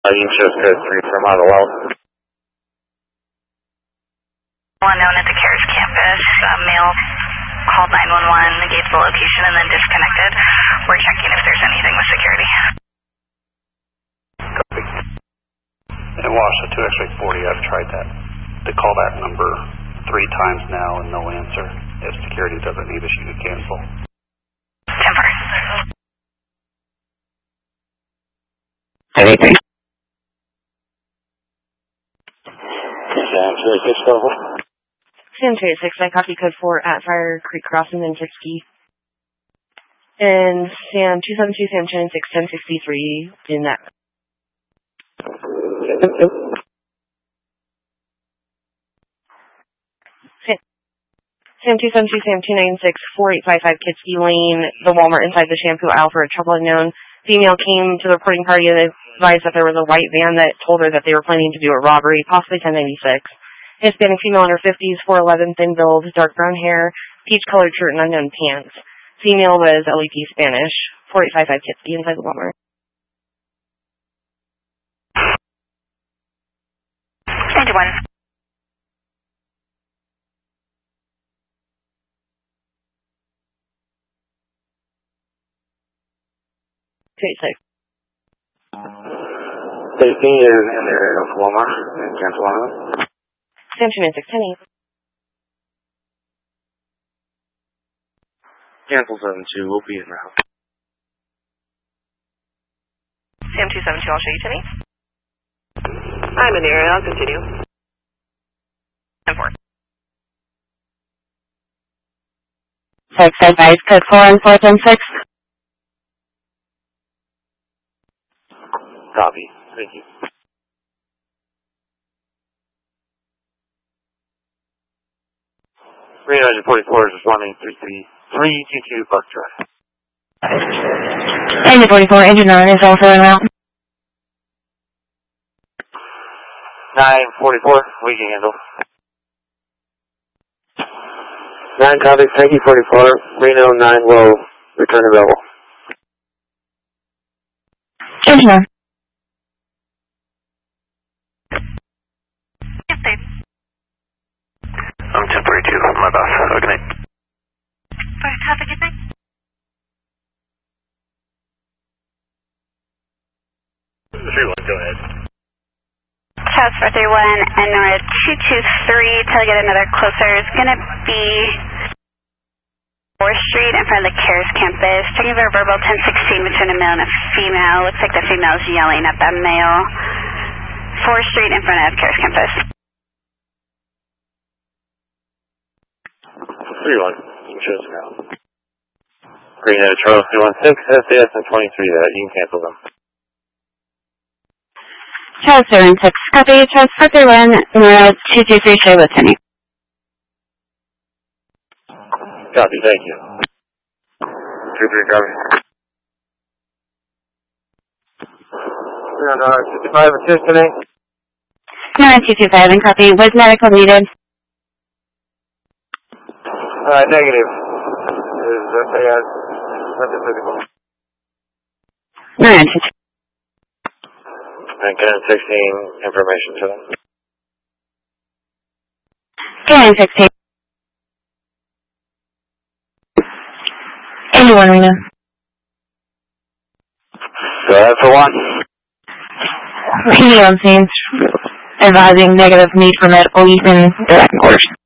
You just go 3 from out of well. One known at the CARES campus, male called 911, gave the location, and then disconnected. We're checking if there's anything with security. Copy. And watch the 2X40, I've tried that. To call that number 3 times now and no answer. If security doesn't need us, you can cancel. 10-4. Anything? Sam 286, go. Sam 286, I copy code 4 at Fire Creek Crossing in Kiski. And Sam 272, Sam 296, 1063 in that. Sam 272, Sam 296, 4855 Kiski Lane, the Walmart inside the shampoo aisle for a trouble unknown. Female came to the reporting party and advised that there was a white van that told her that they were planning to do a robbery, possibly 1096. Hispanic female in her 50s, 4'11", thin build, dark brown hair, peach-colored shirt, and unknown pants. Female was LEP Spanish, 4855 Kiski inside the Walmart. 91. Safety is in the area of Walmart in Cancel Island. Sam 296, 10-8. Cancel 72, we'll be in route. Sam 272, I'll show you 10-8. I'm in the area, I'll continue. 10-4. 6 advice, code 4 and 410-6. Copy. Thank you. Reno 44 is responding 322 Buck Drive. Engine 44, engine 9 is also en route. 944, we can handle. 9 copy, thank you 44. Reno 9 will return available. Engine 9. I'm 1042, my boss. Have a good night. Have a good night. Go ahead. Task 431 and NORA 223 till I get another closer. It's going to be 4th Street in front of the CARES campus. Checking for a verbal 1016 between a male and a female. Looks like the female's yelling at the male. 4th Street in front of CARES campus. 31, shows now. Green at Charles 316, SAS and 23, you can cancel them. Charles 316, copy, Charles 431, NORA 223, show listening. Copy, thank you. 23, copy. 55, assisting. NORA 225, and copy, was medical needed? Negative. Is SAS, nothing physical. NORA 225. And Canon 16 information to them. Canon 16. 81, Reno. Go ahead for 1. Radio on scene, advising negative need for medical use and direct orders.